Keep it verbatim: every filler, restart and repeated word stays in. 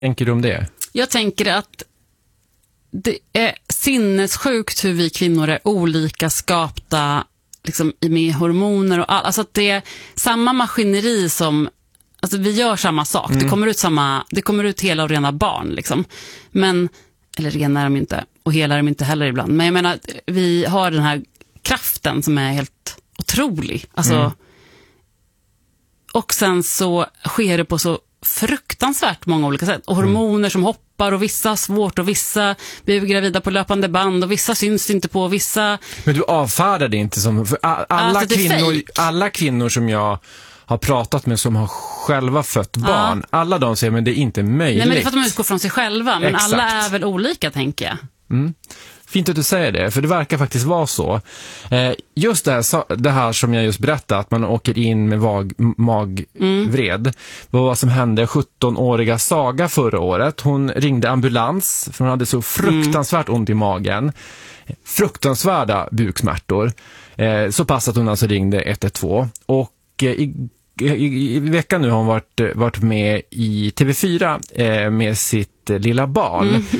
tänker du om det? Jag tänker att det är sinnessjukt hur vi kvinnor är olika skapta liksom, med hormoner och all, alltså att det är samma maskineri som, alltså vi gör samma sak, mm. det kommer ut samma, det kommer ut hela och rena barn liksom, men, eller rena är de inte och hela är de inte heller ibland, men jag menar vi har den här kraften som är helt otrolig, alltså mm. och sen så sker det på så fruktansvärt många olika sätt, och hormoner mm. som hoppar, och vissa svårt, och vissa blir gravida på löpande band, och vissa syns inte på, vissa... Men du avfärdar det inte som... För alla, alltså, kvinnor, alla kvinnor som jag har pratat med som har själva fött barn, ja. alla de säger men det är inte möjligt. Nej, men det är för att de utgår från sig själva, men Exakt. alla är väl olika, tänker jag. Mm. Fint att du säger det, för det verkar faktiskt vara så. Eh, just det här, det här som jag just berättade, att man åker in med vag, magvred. Mm. Vad som hände sjuttonåriga Saga förra året. Hon ringde ambulans, för hon hade så fruktansvärt ont i magen. Fruktansvärda buksmärtor. Eh, så pass att hon alltså ringde ett ett två. Och eh, i I, i veckan nu har hon varit, varit med i T V fyra eh, med sitt eh, lilla barn. Mm.